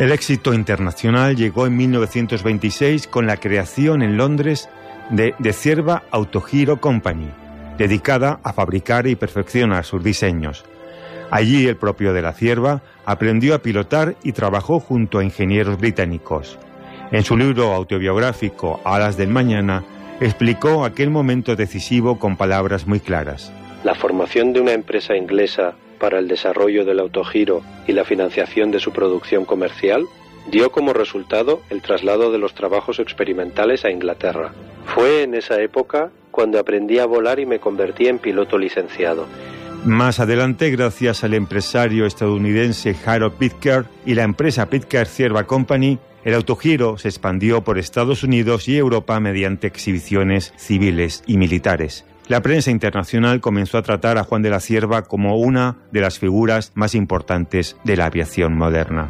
El éxito internacional llegó en 1926 con la creación en Londres de Cierva Autogiro Company, dedicada a fabricar y perfeccionar sus diseños. Allí el propio de la Cierva aprendió a pilotar y trabajó junto a ingenieros británicos. En su libro autobiográfico Alas del Mañana explicó aquel momento decisivo con palabras muy claras. La formación de una empresa inglesa para el desarrollo del autogiro y la financiación de su producción comercial dio como resultado el traslado de los trabajos experimentales a Inglaterra. Fue en esa época cuando aprendí a volar y me convertí en piloto licenciado. Más adelante, gracias al empresario estadounidense Harold Pitcairn y la empresa Pitcairn Cierva Company, el autogiro se expandió por Estados Unidos y Europa mediante exhibiciones civiles y militares. La prensa internacional comenzó a tratar a Juan de la Cierva como una de las figuras más importantes de la aviación moderna.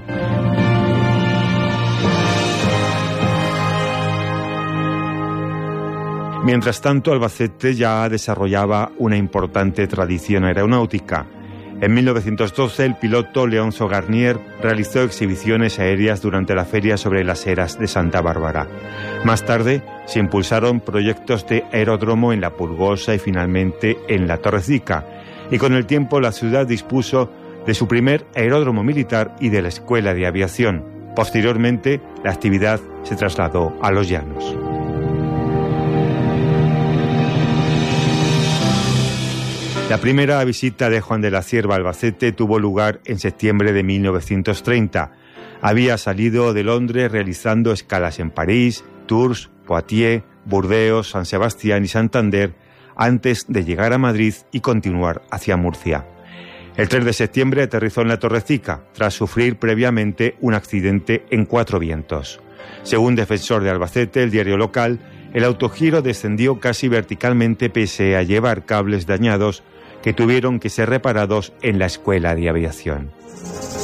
Mientras tanto, Albacete ya desarrollaba una importante tradición aeronáutica. En 1912, el piloto Leonzo Garnier realizó exhibiciones aéreas durante la feria sobre las eras de Santa Bárbara. Más tarde, se impulsaron proyectos de aeródromo en La Pulgosa y finalmente en La Torrecica. Y con el tiempo, la ciudad dispuso de su primer aeródromo militar y de la Escuela de Aviación. Posteriormente, la actividad se trasladó a Los Llanos. La primera visita de Juan de la Cierva a Albacete tuvo lugar en septiembre de 1930. Había salido de Londres realizando escalas en París, Tours, Poitiers, Burdeos, San Sebastián y Santander antes de llegar a Madrid y continuar hacia Murcia. El 3 de septiembre aterrizó en La Torrecica, tras sufrir previamente un accidente en Cuatro Vientos. Según Defensor de Albacete, el diario local, el autogiro descendió casi verticalmente pese a llevar cables dañados que tuvieron que ser reparados en la Escuela de Aviación.